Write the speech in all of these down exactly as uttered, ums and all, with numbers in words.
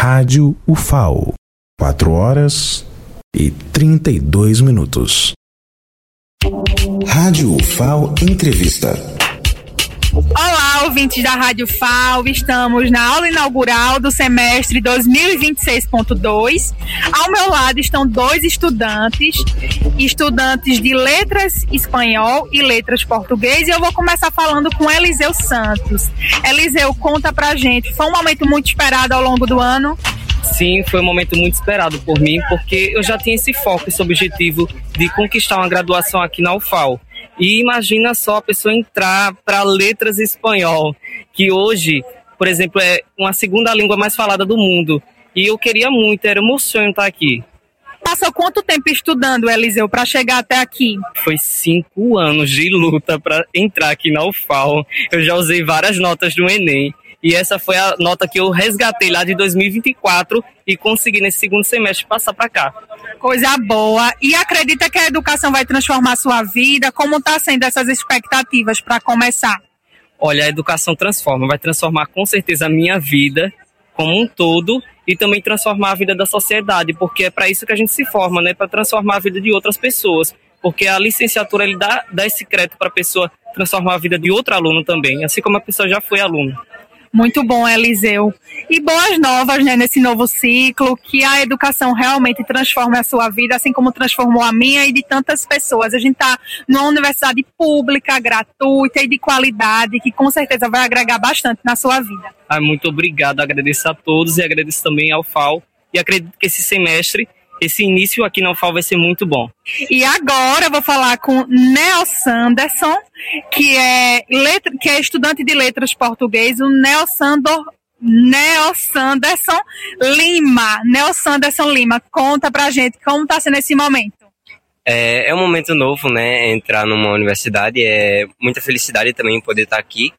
Rádio U F A O, quatro horas e trinta e dois minutos. Rádio U F A O Entrevista. Olá, ouvintes da Rádio F A O, estamos na aula inaugural do semestre dois mil e vinte e seis ponto dois. Ao meu lado estão dois estudantes, estudantes de Letras Espanhol e Letras Português, e eu vou começar falando com Eliseu Santos. Eliseu, conta pra gente, foi um momento muito esperado ao longo do ano? Sim, foi um momento muito esperado por mim, porque eu já tinha esse foco, esse objetivo de conquistar uma graduação aqui na U F A O. E imagina só a pessoa entrar para Letras Espanhol, que hoje, por exemplo, é uma segunda língua mais falada do mundo. E eu queria muito, era o meu sonho estar aqui. Passou quanto tempo estudando, Eliseu, para chegar até aqui? Foi cinco anos de luta para entrar aqui na U F A O. Eu já usei várias notas do Enem. E essa foi a nota que eu resgatei lá de dois mil e vinte e quatro e consegui nesse segundo semestre passar para cá. Coisa boa. E acredita que a educação vai transformar a sua vida? Como está sendo essas expectativas para começar? Olha, a educação transforma, vai transformar com certeza a minha vida como um todo e também transformar a vida da sociedade, porque é para isso que a gente se forma, né? Para transformar a vida de outras pessoas. Porque a licenciatura ele dá, dá esse crédito para a pessoa transformar a vida de outro aluno também, assim como a pessoa já foi aluno. Muito bom, Eliseu. E boas novas, né, nesse novo ciclo, que a educação realmente transforme a sua vida, assim como transformou a minha e de tantas pessoas. A gente está numa universidade pública, gratuita e de qualidade, que com certeza vai agregar bastante na sua vida. Ah, muito obrigado, agradeço a todos e agradeço também ao U F A O. E acredito que esse semestre, esse início aqui na U F A O vai ser muito bom. E agora eu vou falar com Nel Sanderson, que é, letra, que é estudante de Letras Português, o Nel Sandor, Nel Sanderson Lima. Nel Sanderson Lima, conta pra gente como tá sendo esse momento. É, é um momento novo, né, entrar numa universidade, é muita felicidade também poder estar aqui.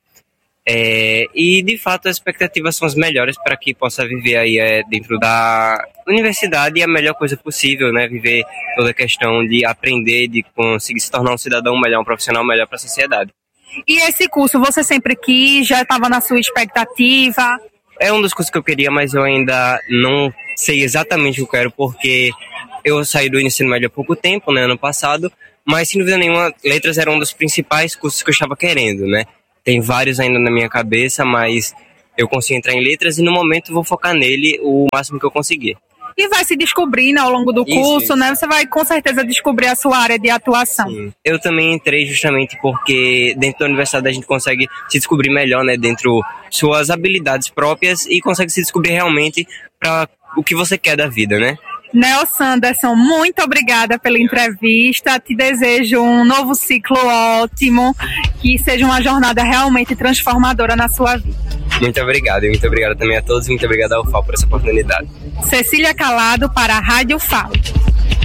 É, e de fato as expectativas são as melhores para que possa viver aí é, dentro da universidade a melhor coisa possível, né? Viver toda a questão de aprender, de conseguir se tornar um cidadão melhor, um profissional melhor para a sociedade. E esse curso você sempre quis, já estava na sua expectativa? É um dos cursos que eu queria, mas eu ainda não sei exatamente o que eu quero, porque eu saí do ensino médio há pouco tempo, né, ano passado, mas sem dúvida nenhuma, letras era um dos principais cursos que eu estava querendo, né? Tem vários ainda na minha cabeça, mas eu consigo entrar em letras e no momento vou focar nele o máximo que eu conseguir. E vai se descobrindo ao longo do isso, curso, isso. né? Você vai com certeza descobrir a sua área de atuação. Sim. Eu também entrei justamente porque dentro da universidade a gente consegue se descobrir melhor, né? Dentro suas habilidades próprias e consegue se descobrir realmente para o que você quer da vida, né? Nel Sanderson, muito obrigada pela entrevista, te desejo um novo ciclo ótimo, que seja uma jornada realmente transformadora na sua vida. Muito obrigado, e muito obrigado também a todos, e muito obrigado ao U F A O por essa oportunidade. Cecília Calado para a Rádio F A O.